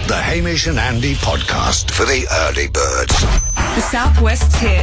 The Hamish and Andy podcast for the early birds. The Southwest's hit.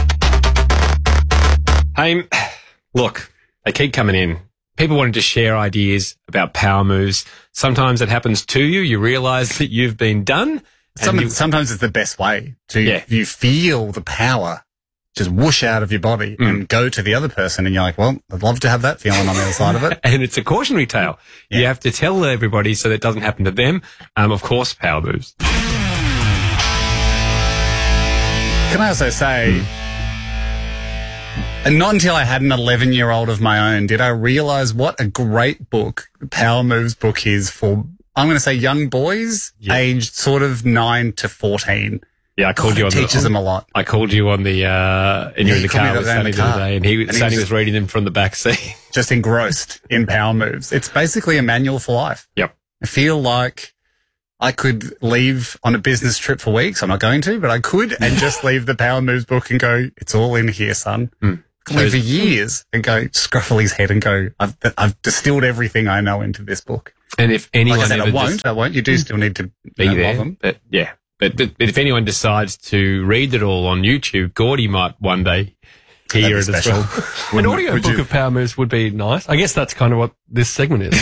Hey, look, they keep coming in. People wanting to share ideas about power moves. Sometimes it happens to you. You realise that you've been done. Sometimes it's the best way to, you feel the power just whoosh out of your body and go to the other person, and you're like, well, I'd love to have that feeling on the other side of it. And it's a cautionary tale. You have to tell everybody so that it doesn't happen to them. Of course, power moves. Can I also say, and not until I had an 11-year-old of my own did I realise what a great book Power Moves book is for, I'm going to say, young boys aged sort of 9 to 14. Yeah, I called you on teaches them a lot. I called you on the, and you're in the car with Sonny the other day, and Sonny was reading them from the back seat. Just engrossed in Power Moves. It's basically a manual for life. Yep. I feel like I could leave on a business trip for weeks. I'm not going to, but I could, and just leave the Power Moves book and go, it's all in here, son. I could live for years and go, scruffle his head and go, I've distilled everything I know into this book. And if anyone like I said, I won't. You do still need to be there. Them. But yeah. But if anyone decides to read it all on YouTube, Gordy might one day hear it as well. An audio book of Power Moves would be nice. I guess that's kind of what this segment is.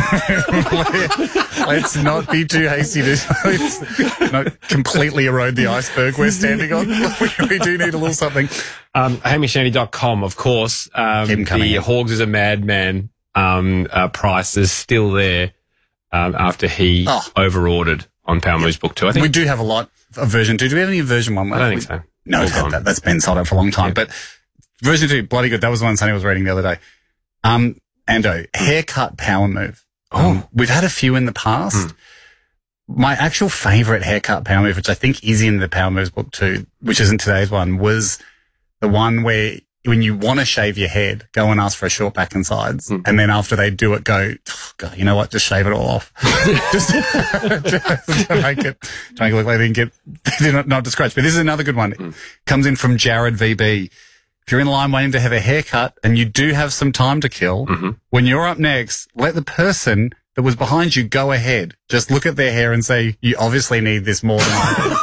Let's not be too hasty. Let's not completely erode the iceberg we're standing on. We do need a little something. HamishAndy.com, of course. The Hogs is a Madman price is still there after he over-ordered on Power Moves Book 2, I think. We do have a lot of version 2. Do we have any version 1? I don't think so. No, that's been sold out for a long time. But version 2, bloody good. That was the one Sonny was reading the other day. Ando, haircut power move. We've had a few in the past. My actual favourite haircut power move, which I think is in the Power Moves Book 2, which isn't today's one, was the one where when you want to shave your head, go and ask for a short back and sides. And then after they do it, go, God, you know what? Just shave it all off. just to make it look like they didn't not to scratch. But this is another good one. Comes in from Jared VB. If you're in line waiting to have a haircut and you do have some time to kill, when you're up next, let the person that was behind you go ahead. Just look at their hair and say, you obviously need this more than I do.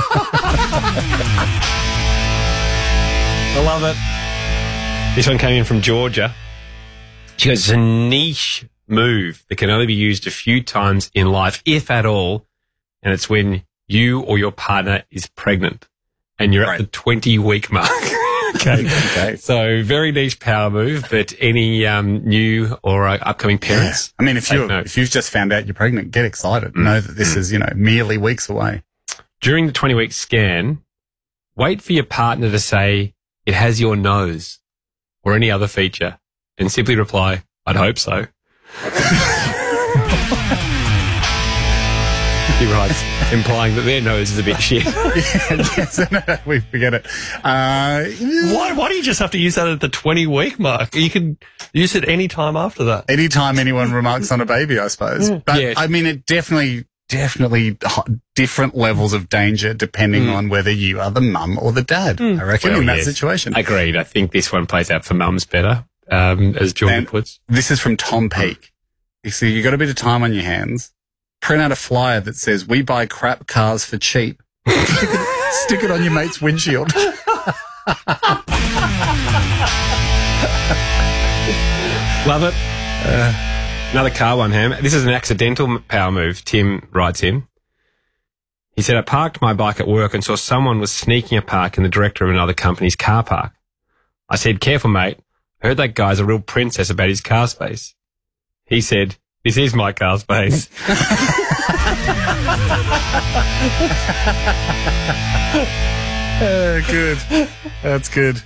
I love it. This one came in from Georgia. She goes, it's a niche move that can only be used a few times in life, if at all, and it's when you or your partner is pregnant and you're at the 20-week mark. Okay. So very niche power move, but any new or upcoming parents? I mean, if you've just found out you're pregnant, get excited. Know that this is, merely weeks away. During the 20-week scan, wait for your partner to say, it has your nose, or any other feature, and simply reply, I'd hope so. He writes, implying that their nose is a bit shit. We forget it. Why do you just have to use that at the 20-week mark? You can use it any time after that. Anytime anyone remarks on a baby, I suppose. But, I mean, it definitely different levels of danger depending on whether you are the mum or the dad, I reckon, in that situation. Agreed. I think this one plays out for mums better, as Jordan puts. This is from Tom Peake. You see, you got a bit of time on your hands. Print out a flyer that says, we buy crap cars for cheap. Stick it on your mate's windshield. Love it. Another car one, Ham. This is an accidental power move, Tim writes in. He said, I parked my bike at work and saw someone was sneaking a park in the direction of another company's car park. I said, careful, mate. I heard that guy's a real princess about his car space. He said, this is my car space. Good. That's good.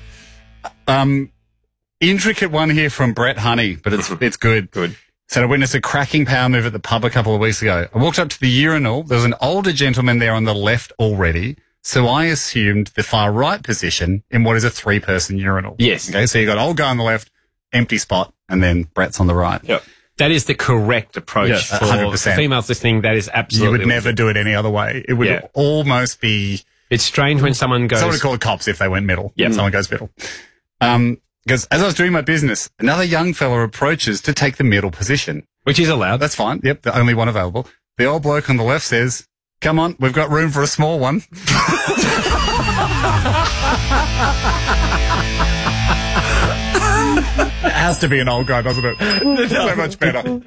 Intricate one here from Brett Honey, but it's good. Good. So I witnessed a cracking power move at the pub a couple of weeks ago. I walked up to the urinal. There was an older gentleman there on the left already. So I assumed the far right position in what is a 3-person urinal. Yes. Okay. So you got old guy on the left, empty spot, and then Brett's on the right. Yep. That is the correct approach for 100%. Females listening. That is absolutely. You would never do it any other way. It would almost be. It's strange when someone goes. Someone would call the cops if they went middle. Yeah. Someone goes middle. Because as I was doing my business, another young fella approaches to take the middle position. Which is allowed. That's fine. Yep, the only one available. The old bloke on the left says, Come on, we've got room for a small one. It has to be an old guy, doesn't it? So much better.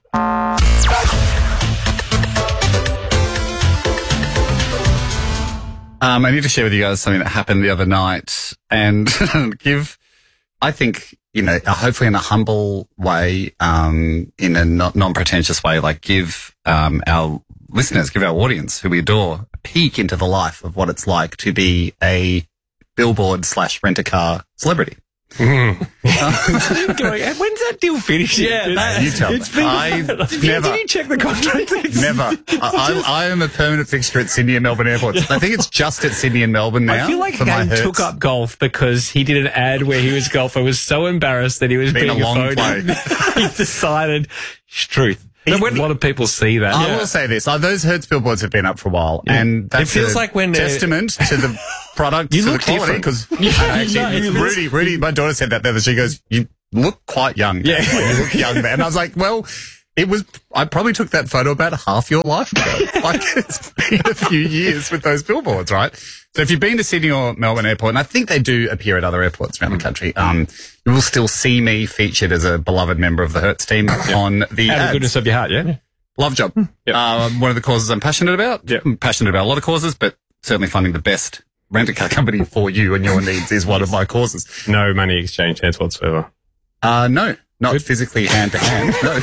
I need to share with you guys something that happened the other night and give, I think, hopefully in a humble way, in a non-pretentious way, like give our listeners, give our audience who we adore a peek into the life of what it's like to be a billboard / rent-a-car celebrity. When's that deal finished? Yeah, you tell me. Did you check the contract? Never. I am a permanent fixture at Sydney and Melbourne airports. I think it's just at Sydney and Melbourne now. I feel like he took up golf because he did an ad where he was golfer, was so embarrassed that he was being a long play. He decided, truth. A lot of people see that. I will say this. Those Hertz billboards have been up for a while, and that's it feels like when testament to the product, to the quality. Because Rudy, my daughter said that the other. She goes, "You look quite young. Yeah, you look young, man." And I was like, "Well, I probably took that photo about half your life ago. Like it's been a few years with those billboards, right?" So if you've been to Sydney or Melbourne Airport, and I think they do appear at other airports around the country, you will still see me featured as a beloved member of the Hertz team on the out ads. of the goodness of your heart, yeah. Love job. One of the causes I'm passionate about. Yep. I'm passionate about a lot of causes, but certainly finding the best rent-a-car company for you and your needs is one of my causes. No money exchange hands whatsoever. No, not physically hand to hand. No.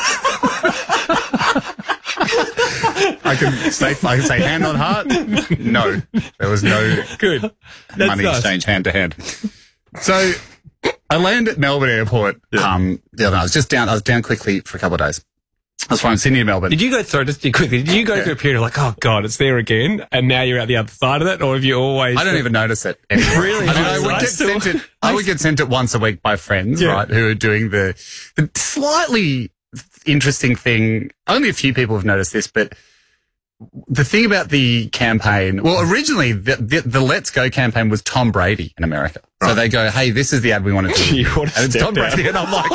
I can say hand on heart. No, there was no Good money exchange hand to hand. So I landed at Melbourne Airport the other night. I was down quickly for a couple of days. I was from Sydney to Melbourne. Did you go through through a period of like, oh God, it's there again, and now you're at the other side of it, or have you always? I don't even notice it anymore. Really? I would get sent it once a week by friends, right, who are doing the slightly interesting thing. Only a few people have noticed this, but the thing about the campaign, well, originally the Let's Go campaign was Tom Brady in America. Right. So they go, hey, this is the ad we want to do. And it's Tom Brady. And I'm like,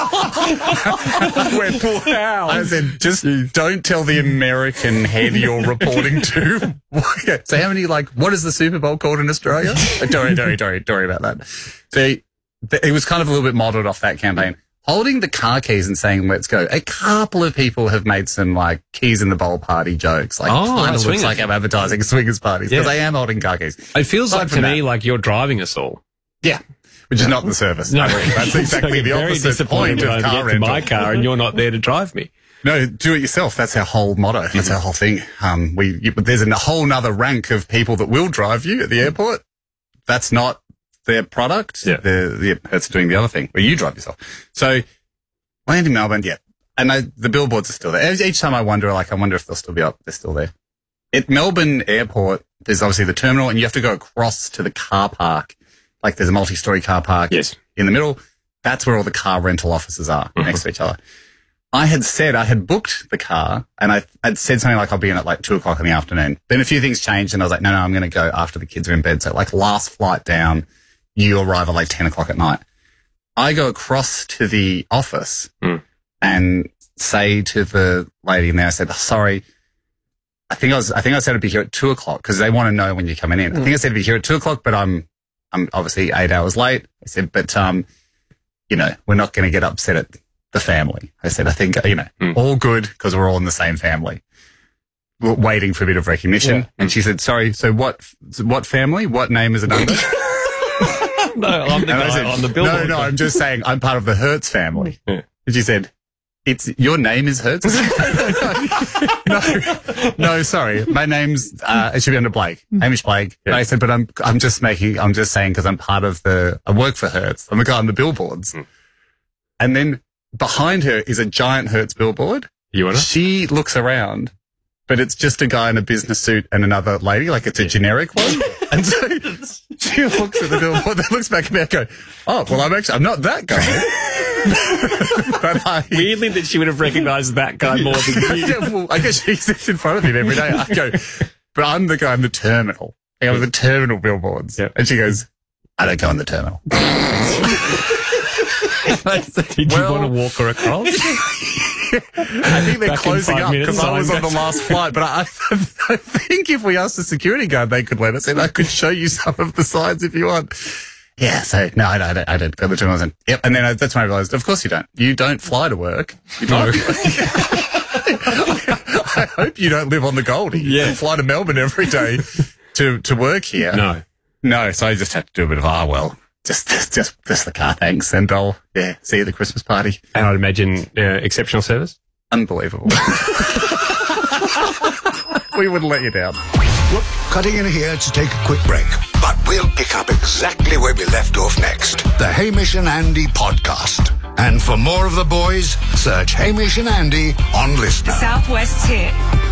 wow. I said, just don't tell the American head you're reporting to. So how many, what is the Super Bowl called in Australia? Don't worry about that. So it was kind of a little bit modeled off that campaign. Holding the car keys and saying, let's go. A couple of people have made some keys in the bowl party jokes. Kind of looks like I'm advertising swingers parties because I am holding car keys. It feels like to me like you're driving us all. Yeah. Which is not the service. No. That's exactly the opposite point of car rental. My car and you're not there to drive me. No, do it yourself. That's our whole motto. That's our whole thing. There's a whole nother rank of people that will drive you at the airport. That's not their product. Yeah. It's doing the other thing where you drive yourself. So land in Melbourne, and the billboards are still there. Each time I wonder if they'll still be up. They're still there. At Melbourne Airport, there's obviously the terminal, and you have to go across to the car park. There's a multi-story car park in the middle. That's where all the car rental offices are next to each other. I had booked the car, and I'd said something like I'll be in at 2:00 in the afternoon. Then a few things changed, and I was like, no, I'm going to go after the kids are in bed. So last flight down, you arrive at 10:00 at night. I go across to the office and say to the lady in there, I said, sorry, I think I said I'd be here at 2:00 because they want to know when you're coming in. I think I said I'd be here at 2:00, but I'm obviously 8 hours late. I said, but, we're not going to get upset at the family. I said, I think, all good because we're all in the same family. We're waiting for a bit of recognition. Yeah. And she said, sorry, so what family? What name is it under? No, I'm the guy on the billboard. No, I'm just saying I'm part of the Hertz family. Yeah. And she said, your name is Hertz? No, sorry. My name's, it should be under Blake. Hamish Blake. Yeah. And I said, but I'm just saying because I'm part of I work for Hertz. I'm the guy on the billboards. And then behind her is a giant Hertz billboard. She looks around, but it's just a guy in a business suit and another lady, it's a generic one. And so she looks at the billboard, then looks back at me and go, oh, well, I'm not that guy. But weirdly that she would have recognised that guy more than you. Yeah, well, I guess she sits in front of him every day. I go, but I'm the guy in the terminal. I go, the terminal billboards. Yep. And she goes, I don't go in the terminal. Did you want to walk her across? I think they're Back in closing 5 up minutes, because I was on the sign last flight. But I think if we asked the security guard, they could let us in. I could show you some of the signs if you want. Yeah, so no, I don't go to the terminals. And yep, and then that's when I realised, of course you don't. You don't fly to work. You don't. I hope you don't live on the Goldie. Yeah. You fly to Melbourne every day to work here. No. So I just had to do a bit of just the car, thanks, and I'll see you at the Christmas party. And I'd imagine exceptional service. Unbelievable. We wouldn't let you down. We're cutting in here to take a quick break, but we'll pick up exactly where we left off next. The Hamish and Andy podcast. And for more of the boys, search Hamish and Andy on Listener. Southwest's hit.